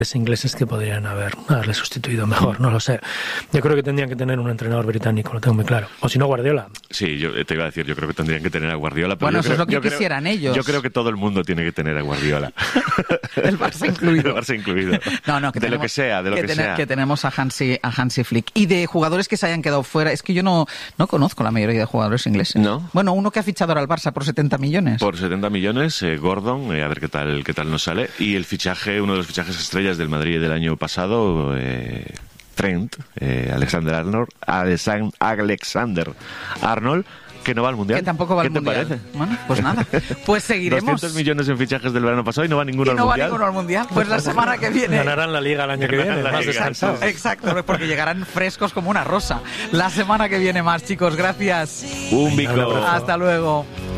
ingleses que podrían haberle sustituido mejor, no lo sé. Yo creo que tendrían que tener un entrenador británico, lo tengo muy claro. O si no, Guardiola. Sí, yo te iba a decir, yo creo que tendrían que tener a Guardiola. Pero bueno, eso es lo que quisieran ellos. Yo creo que todo el mundo tiene que tener a Guardiola. El Barça incluido. El Barça incluido. No, que de tenemos, lo que sea, de lo que sea. Que tenemos a Hansi Flick. Y de jugadores que se hayan quedado fuera, es que yo no conozco la mayoría de jugadores ingleses. ¿No? Bueno, uno que ha fichado ahora al Barça por 70 millones. Por 70 millones, Gordon, a ver qué tal nos sale. Y el fichaje, uno de los fichajes estrellas del Madrid del año pasado, Trent, Alexander Arnold, que no va al Mundial. Que tampoco va al Mundial. ¿Qué te parece? Bueno, pues nada. Pues seguiremos. 200 millones en fichajes del verano pasado y no va ninguno al Mundial. No va ninguno al Mundial. Pues la semana que viene... Ganarán la Liga el año que viene. Más descansados. Exacto, porque llegarán frescos como una rosa. La semana que viene más, chicos. Gracias. Un bico. Hasta luego.